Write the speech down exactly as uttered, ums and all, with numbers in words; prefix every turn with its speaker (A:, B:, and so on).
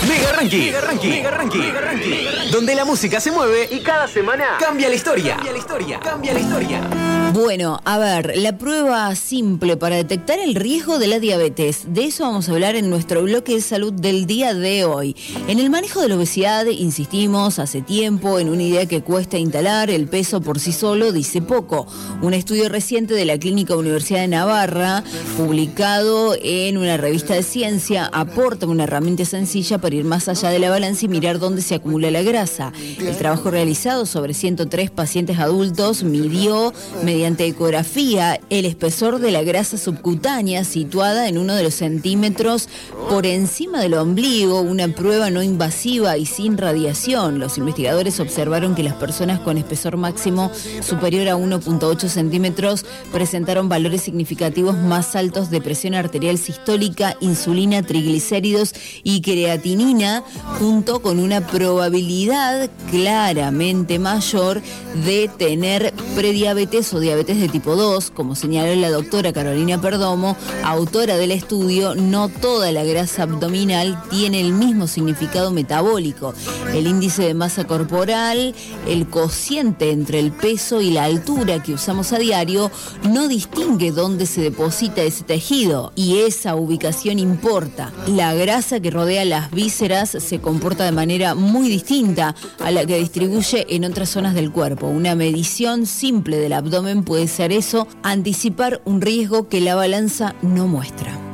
A: Mega Ranking. Mega Ranking. Mega Ranking. Mega Ranking. Donde la música se mueve y cada semana cambia la historia. Cambia la historia. Cambia la historia.
B: Bueno, a ver, la prueba simple para detectar el riesgo de la diabetes. De eso vamos a hablar en nuestro bloque de salud del día de hoy. En el manejo de la obesidad, insistimos hace tiempo en una idea que cuesta instalar. El peso por sí solo dice poco. Un estudio reciente de la Clínica Universidad de Navarra, publicado en una revista de ciencia, aporta una herramienta sencilla para ir más allá de la balanza y mirar dónde se acumula la grasa. El trabajo realizado sobre ciento tres pacientes adultos midió mediante ecografía el espesor de la grasa subcutánea situada en uno de los centímetros por encima del ombligo, una prueba no invasiva y sin radiación. Los investigadores observaron que las personas con espesor máximo superior a uno punto ocho centímetros presentaron valores significativos más altos de presión arterial sistólica, insulina, triglicéridos y creatinina, junto con una probabilidad claramente mayor de tener prediabetes o diabetes de tipo dos, como señaló la doctora Carolina Perdomo, autora del estudio. No toda la grasa abdominal tiene el mismo significado metabólico. El índice de masa corporal, el cociente entre el peso y la altura que usamos a diario, no distingue dónde se deposita ese tejido, y esa ubicación importa. La grasa que rodea las vísceras se comporta de manera muy distinta a la que distribuye en otras zonas del cuerpo. Una medición simple del abdomen puede ser eso, anticipar un riesgo que la balanza no muestra.